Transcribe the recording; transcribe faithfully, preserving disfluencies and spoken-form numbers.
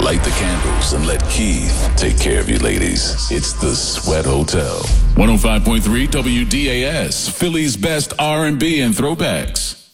Light the candles and let Keith take care of you ladies. It's the Sweat Hotel. one oh five point three W D A S, Philly's best R and B and throwbacks.